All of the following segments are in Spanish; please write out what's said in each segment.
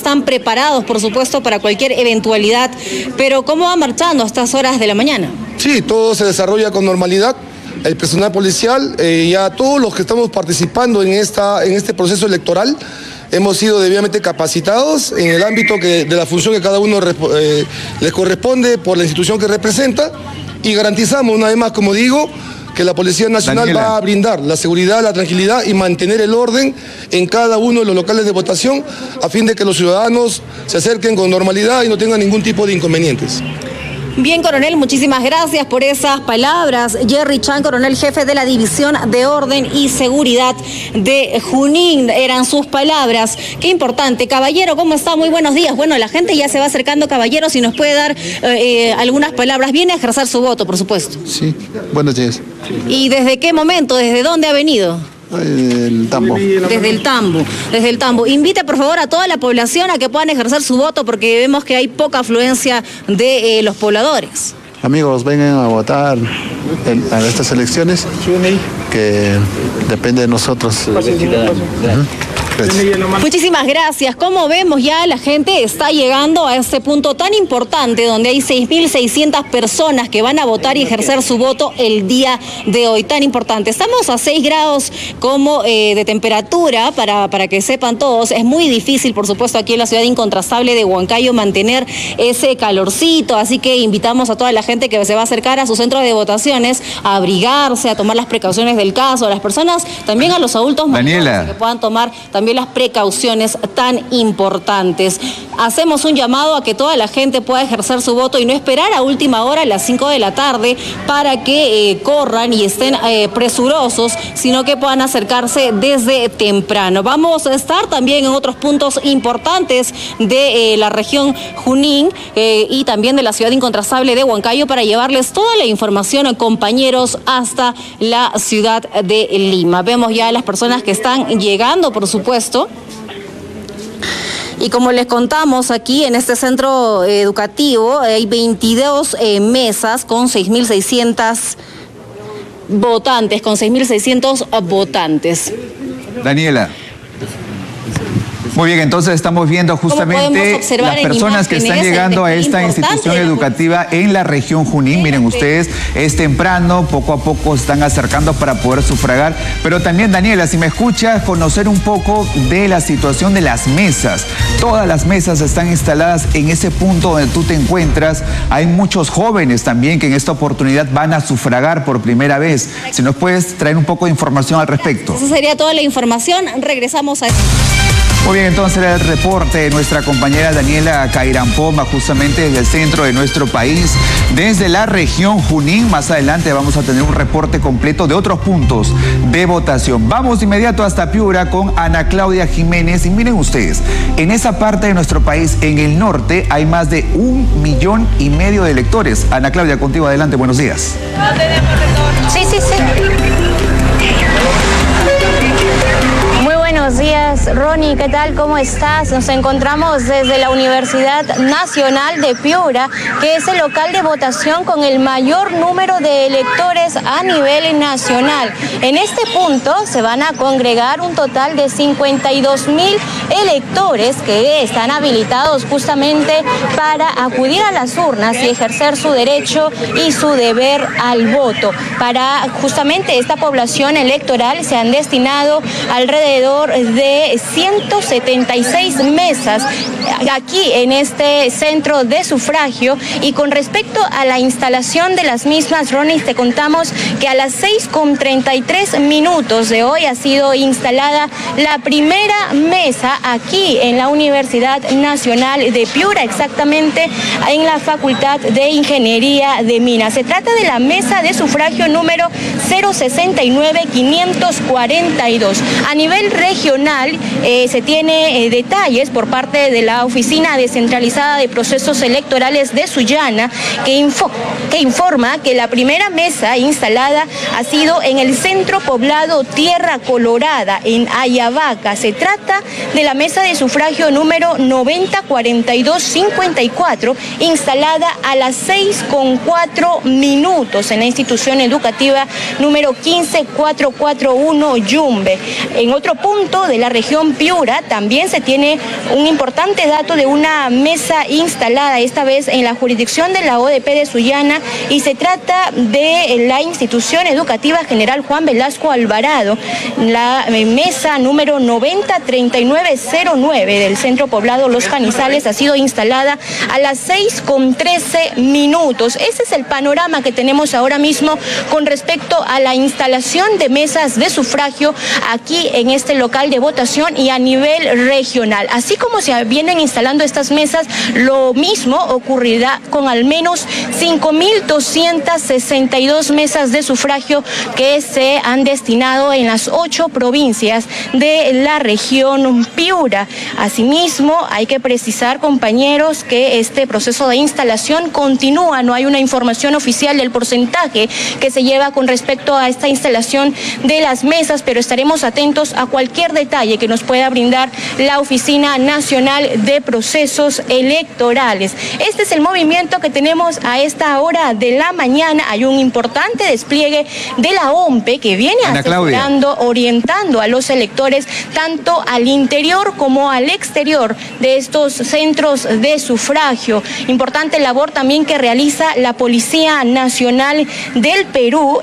están preparados, por supuesto, para cualquier eventualidad. Pero ¿cómo va marchando a estas horas de la mañana? Sí, todo se desarrolla con normalidad. El personal policial, ya todos los que estamos participando en este proceso electoral, hemos sido debidamente capacitados en el ámbito de la función que cada uno les corresponde por la institución que representa, y garantizamos una vez más, como digo, que la Policía Nacional va a brindar la seguridad, la tranquilidad y mantener el orden en cada uno de los locales de votación, a fin de que los ciudadanos se acerquen con normalidad y no tengan ningún tipo de inconvenientes. Bien, coronel, muchísimas gracias por esas palabras. Jerry Chan, coronel jefe de la División de Orden y Seguridad de Junín, eran sus palabras. Qué importante. Caballero, ¿cómo está? Muy buenos días. Bueno, la gente ya se va acercando, caballero, si nos puede dar algunas palabras. Viene a ejercer su voto, por supuesto. Sí, buenos días. ¿Y desde qué momento, desde dónde ha venido? El Tambo. Desde el Tambo. Invita por favor a toda la población a que puedan ejercer su voto, porque vemos que hay poca afluencia de los pobladores. Amigos, vengan a votar en estas elecciones, que depende de nosotros. Muchísimas gracias. Como vemos, ya la gente está llegando a este punto tan importante donde hay 6.600 personas que van a votar y ejercer su voto el día de hoy. Tan importante. Estamos a 6 grados como de temperatura, para que sepan todos. Es muy difícil, por supuesto, aquí en la ciudad incontrastable de Huancayo mantener ese calorcito, así que invitamos a toda la gente que se va a acercar a sus centros de votaciones a abrigarse, a tomar las precauciones del caso, a las personas, también a los adultos mayores, que puedan tomar también las precauciones tan importantes. Hacemos un llamado a que toda la gente pueda ejercer su voto y no esperar a última hora, a las 5 de la tarde, para que corran y estén presurosos, sino que puedan acercarse desde temprano. Vamos a estar también en otros puntos importantes de la región Junín y también de la ciudad incontrastable de Huancayo para llevarles toda la información, compañeros, hasta la ciudad de Lima. Vemos ya a las personas que están llegando, por supuesto. Y como les contamos, aquí en este centro educativo hay 22 mesas con 6.600 votantes, Daniela. Muy bien, entonces estamos viendo justamente las personas que están llegando a esta institución educativa en la región Junín. Miren ustedes, es temprano, poco a poco se están acercando para poder sufragar. Pero también, Daniela, si me escuchas, conocer un poco de la situación de las mesas. Todas las mesas están instaladas en ese punto donde tú te encuentras. Hay muchos jóvenes también que en esta oportunidad van a sufragar por primera vez. Si nos puedes traer un poco de información al respecto. Esa sería toda la información. Regresamos a esto. Muy bien, entonces el reporte de nuestra compañera Daniela Cairampoma, justamente desde el centro de nuestro país, desde la región Junín. Más adelante vamos a tener un reporte completo de otros puntos de votación. Vamos de inmediato hasta Piura con Ana Claudia Jiménez. Y miren ustedes, en esa parte de nuestro país, en el norte, hay más de 1,5 millones de electores. Ana Claudia, contigo adelante, buenos días. Sí. Buenos días, Ronnie, ¿qué tal? ¿Cómo estás? Nos encontramos desde la Universidad Nacional de Piura, que es el local de votación con el mayor número de electores a nivel nacional. En este punto se van a congregar un total de 52.000 electores que están habilitados justamente para acudir a las urnas y ejercer su derecho y su deber al voto. Para justamente esta población electoral se han destinado alrededor de 176 mesas aquí en este centro de sufragio. Y con respecto a la instalación de las mismas, Ronnie, te contamos que a las 6:33 de hoy ha sido instalada la primera mesa aquí en la Universidad Nacional de Piura, exactamente en la Facultad de Ingeniería de Minas. Se trata de la mesa de sufragio número 069-542. A nivel regional se tiene detalles por parte de la Oficina Descentralizada de Procesos Electorales de Sullana, que informa que la primera mesa instalada ha sido en el centro poblado Tierra Colorada, en Ayabaca. Se trata de la mesa de sufragio número 904254, instalada a las 6:04 en la institución educativa número 15441 Yumbe. En otro punto de la región Piura también se tiene un importante dato dato de una mesa instalada, esta vez en la jurisdicción de la ODP de Sullana, y se trata de la Institución Educativa General Juan Velasco Alvarado, la mesa número 903909 del Centro Poblado Los Canizales. Ha sido instalada a las 6:13. Ese es el panorama que tenemos ahora mismo con respecto a la instalación de mesas de sufragio aquí en este local de votación y a nivel regional. Así como se vienen instalando estas mesas, lo mismo ocurrirá con al menos 5.262 mesas de sufragio que se han destinado en las 8 provincias de la región Piura. Asimismo, hay que precisar, compañeros, que este proceso de instalación continúa. No hay una información oficial del porcentaje que se lleva con respecto a esta instalación de las mesas, pero estaremos atentos a cualquier detalle que nos pueda brindar la Oficina Nacional de Procesos Electorales. Este es el movimiento que tenemos a esta hora de la mañana. Hay un importante despliegue de la OMPE que viene asesorando, orientando a los electores tanto al interior como al exterior de estos centros de sufragio. Importante labor también que realiza la Policía Nacional del Perú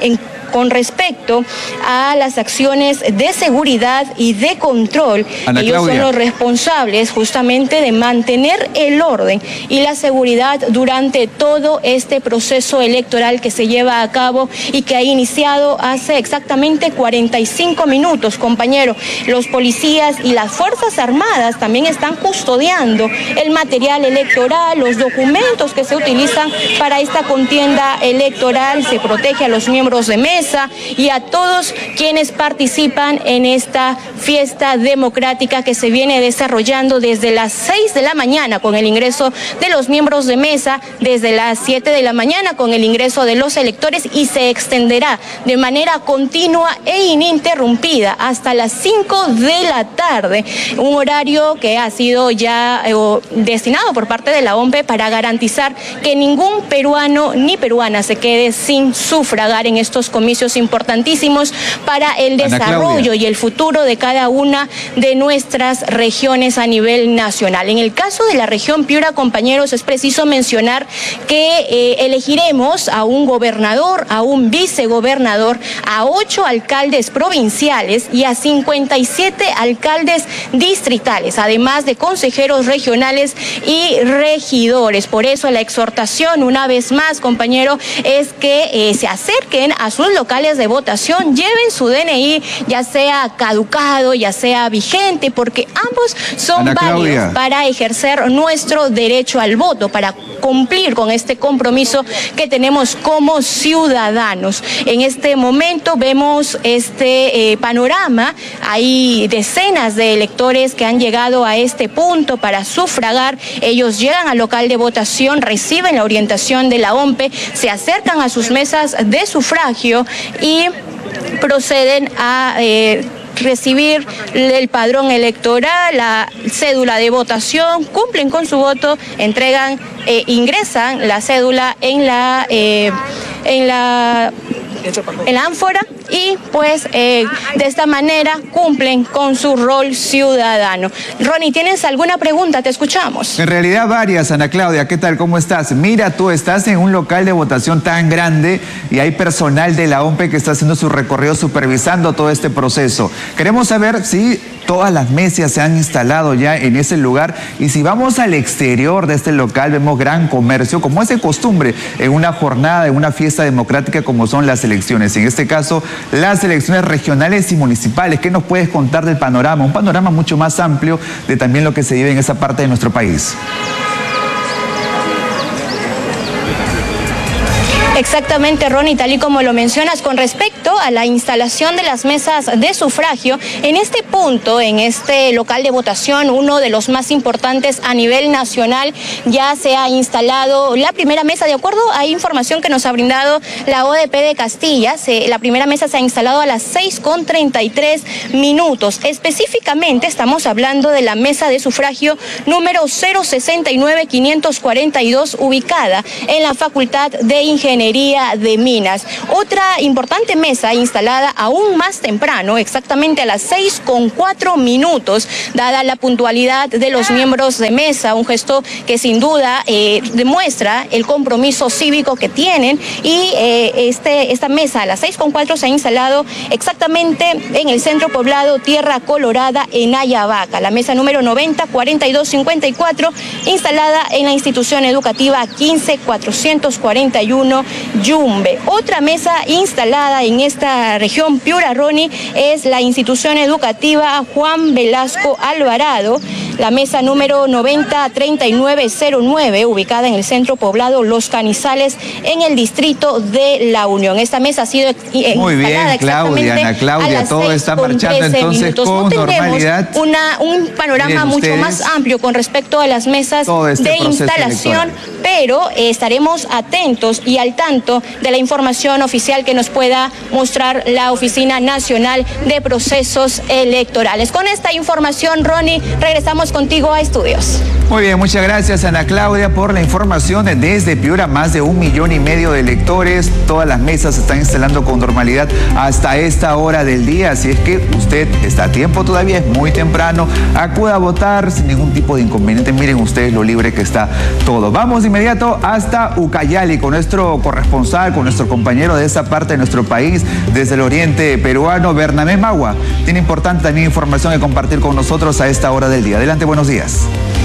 con respecto a las acciones de seguridad y de control. Ellos son los responsables justamente de mantener el orden y la seguridad durante todo este proceso electoral que se lleva a cabo y que ha iniciado hace exactamente 45 minutos, compañero. Los policías y las Fuerzas Armadas también están custodiando el material electoral, los documentos que se utilizan para esta contienda electoral. Se protege a los miembros de mesa y a todos quienes participan en esta fiesta democrática que se viene desarrollando desde las 6 de la mañana con el ingreso de los miembros de mesa, desde las 7 de la mañana con el ingreso de los electores, y se extenderá de manera continua e ininterrumpida hasta las 5 de la tarde, un horario que ha sido ya destinado por parte de la OMPE para garantizar que ningún peruano ni peruana se quede sin sufragar en estos comicios importantísimos para el desarrollo y el futuro de cada una de nuestras regiones a nivel nacional. En el caso de la región Piura, compañeros, es preciso mencionar que elegiremos a un gobernador, a un vicegobernador, a 8 alcaldes provinciales y a 57 alcaldes distritales, además de consejeros regionales y regidores. Por eso la exhortación, una vez más, compañero, es que se acerquen a sus locales de votación, lleven su DNI, ya sea caducado, ya sea vigente, porque ambos son válidos para ejercer nuestro derecho al voto, para cumplir con este compromiso que tenemos como ciudadanos. En este momento vemos este panorama. Hay decenas de electores que han llegado a este punto para sufragar. Ellos llegan al local de votación, reciben la orientación de la OMPE, se acercan a sus mesas de sufragio y proceden a recibir el padrón electoral, la cédula de votación, cumplen con su voto, entregan, ingresan la cédula en la ánfora y pues de esta manera cumplen con su rol ciudadano. Ronnie, ¿tienes alguna pregunta? Te escuchamos. En realidad varias, Ana Claudia. ¿Qué tal? ¿Cómo estás? Mira, tú estás en un local de votación tan grande y hay personal de la OMPE que está haciendo su recorrido supervisando todo este proceso. Queremos saber si todas las mesas se han instalado ya en ese lugar, y si vamos al exterior de este local vemos gran comercio, como es de costumbre en una jornada, en una fiesta democrática como son las elecciones. En este caso, las elecciones regionales y municipales. ¿Qué nos puedes contar del panorama? Un panorama mucho más amplio de también lo que se vive en esa parte de nuestro país. Exactamente, Ronnie, tal y como lo mencionas, con respecto a la instalación de las mesas de sufragio, en este punto, en este local de votación, uno de los más importantes a nivel nacional, ya se ha instalado la primera mesa. De acuerdo a información que nos ha brindado la ODP de Castilla, la primera mesa se ha instalado a las 6:33. Específicamente estamos hablando de la mesa de sufragio número 069542, ubicada en la Facultad de Ingeniería Minería de Minas. Otra importante mesa instalada aún más temprano, exactamente a las 6:04, dada la puntualidad de los miembros de mesa, un gesto que sin duda demuestra el compromiso cívico que tienen, y esta mesa a las 6:04 se ha instalado exactamente en el centro poblado Tierra Colorada en Ayabaca, la mesa número 904254, instalada en la institución educativa 15441 Yumbe. Otra mesa instalada en esta región Piura, Ronnie, es la institución educativa Juan Velasco Alvarado, la mesa número 903909, ubicada en el centro poblado Los Canizales, en el distrito de La Unión. Esta mesa ha sido muy bien, Claudia, Ana Claudia, todo está marchando entonces con normalidad. Un panorama mucho más amplio con respecto a las mesas de instalación, pero estaremos atentos y al tanto de la información oficial que nos pueda mostrar la Oficina Nacional de Procesos Electorales. Con esta información, Ronnie, regresamos contigo a estudios. Muy bien, muchas gracias, Ana Claudia, por la información. Desde Piura, más de 1,5 millones de electores. Todas las mesas se están instalando con normalidad hasta esta hora del día. Así es que usted está a tiempo todavía, es muy temprano. Acuda a votar sin ningún tipo de inconveniente. Miren ustedes lo libre que está todo. Vamos de inmediato hasta Ucayali con nuestro corresponsal, con nuestro compañero de esa parte de nuestro país, desde el oriente peruano, Bernabé Magua. Tiene importante también información que compartir con nosotros a esta hora del día. Adelante, buenos días.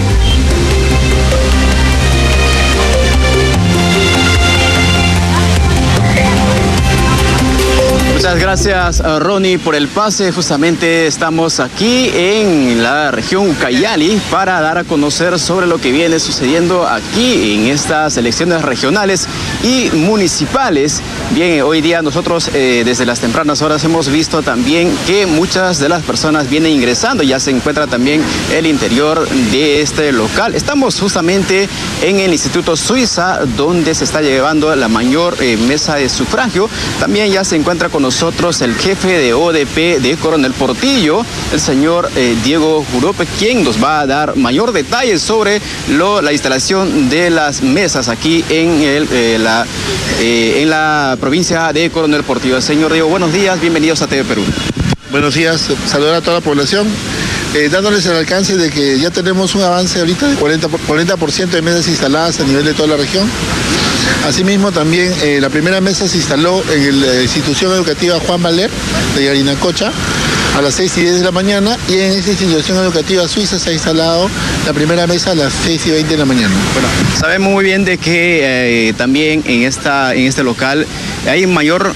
Muchas gracias, Ronnie, por el pase. Justamente estamos aquí en la región Ucayali para dar a conocer sobre lo que viene sucediendo aquí en estas elecciones regionales y municipales. Bien, hoy día nosotros desde las tempranas horas hemos visto también que muchas de las personas vienen ingresando. Ya se encuentra también el interior de este local. Estamos justamente en el Instituto Suiza, donde se está llevando la mayor mesa de sufragio. También ya se encuentra con nosotros el jefe de ODP de Coronel Portillo, el señor Diego Jurope, quien nos va a dar mayor detalles sobre la instalación de las mesas aquí en la provincia de Coronel Portillo. Señor Diego, buenos días, bienvenidos a TV Perú. Buenos días, saludar a toda la población, dándoles el alcance de que ya tenemos un avance ahorita de 40% de mesas instaladas a nivel de toda la región. Asimismo, también la primera mesa se instaló en la institución educativa Juan Valer de Yarinacocha a las 6:10 de la mañana, y en esta institución educativa suiza se ha instalado la primera mesa a las 6:20 de la mañana. Bueno, sabemos muy bien de que también en este local hay mayor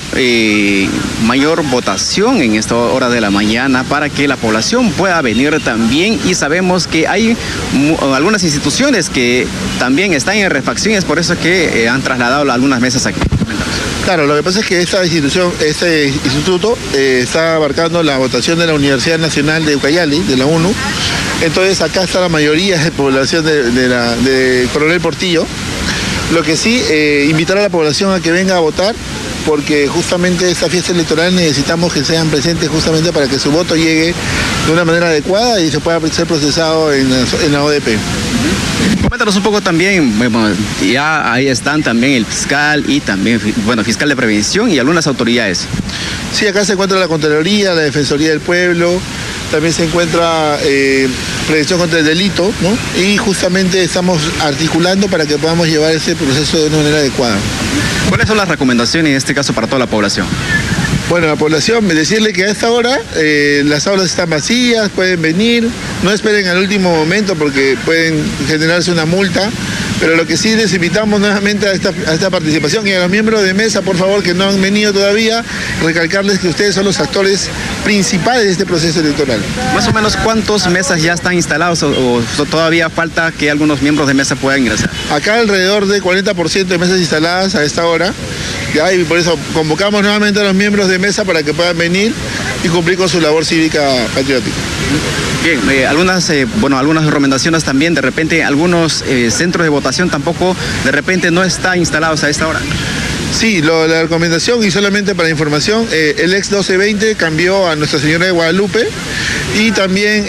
votación en esta hora de la mañana para que la población pueda venir también, y sabemos que hay algunas instituciones que también están en refacción, es por eso que han trasladado algunas mesas aquí. Claro, lo que pasa es que este instituto está abarcando la votación de la Universidad Nacional de Ucayali, de la UNU. Entonces acá está la mayoría de población de Coronel Portillo. Lo que sí, invitar a la población a que venga a votar, porque justamente esta fiesta electoral necesitamos que sean presentes justamente para que su voto llegue de una manera adecuada y se pueda ser procesado en la ODP. Coméntanos un poco también, ya ahí están también el fiscal y también, fiscal de prevención y algunas autoridades. Sí, acá se encuentra la Contraloría, la Defensoría del Pueblo, también se encuentra prevención contra el delito, ¿no? Y justamente estamos articulando para que podamos llevar ese proceso de una manera adecuada. ¿Cuáles son las recomendaciones en este caso para toda la población? Bueno, la población, decirle que a esta hora las aulas están vacías, pueden venir, no esperen al último momento porque pueden generarse una multa, pero lo que sí les invitamos nuevamente a esta participación, y a los miembros de mesa, por favor, que no han venido todavía, recalcarles que ustedes son los actores principales de este proceso electoral. Más o menos, ¿cuántas mesas ya están instaladas o todavía falta que algunos miembros de mesa puedan ingresar? Acá alrededor de 40% de mesas instaladas a esta hora. Ya, y por eso convocamos nuevamente a los miembros de mesa para que puedan venir y cumplir con su labor cívica patriótica. Bien, algunas recomendaciones también, de repente algunos centros de votación tampoco de repente no están instalados a esta hora. Sí, la recomendación, y solamente para información, el ex 1220 cambió a Nuestra Señora de Guadalupe, y también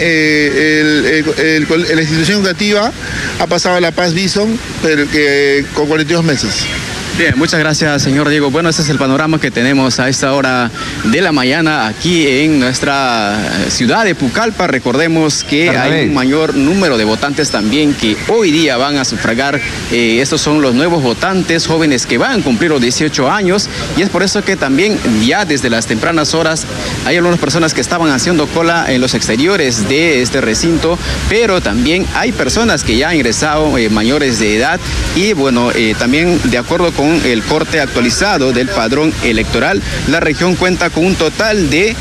la institución educativa ha pasado a La Paz Bison, pero con 42 meses. Bien, muchas gracias, señor Diego. Bueno, este es el panorama que tenemos a esta hora de la mañana aquí en nuestra ciudad de Pucallpa. Recordemos que hay un mayor número de votantes también que hoy día van a sufragar. Estos son los nuevos votantes jóvenes que van a cumplir los 18 años y es por eso que también ya desde las tempranas horas hay algunas personas que estaban haciendo cola en los exteriores de este recinto, pero también hay personas que ya han ingresado mayores de edad y bueno, también de acuerdo con el corte actualizado del padrón electoral, la región cuenta con un total de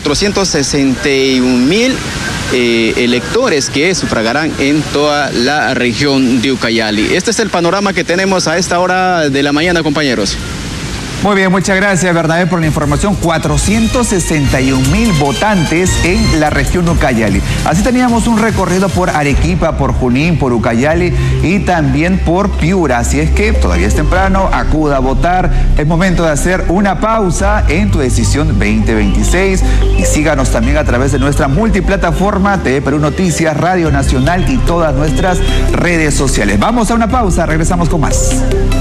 461,000 electores que sufragarán en toda la región de Ucayali. Este es el panorama que tenemos a esta hora de la mañana, compañeros. Muy bien, muchas gracias, Bernabé, por la información. 461,000 votantes en la región Ucayali. Así teníamos un recorrido por Arequipa, por Junín, por Ucayali y también por Piura. Así es que todavía es temprano, acuda a votar. Es momento de hacer una pausa en tu decisión 2026 y síganos también a través de nuestra multiplataforma TV Perú Noticias, Radio Nacional y todas nuestras redes sociales. Vamos a una pausa, regresamos con más.